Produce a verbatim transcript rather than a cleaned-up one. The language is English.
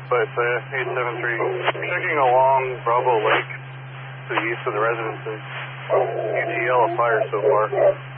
but uh, eight seven three, checking along Bravo Lake to the east of the residences. U T L a fire so far.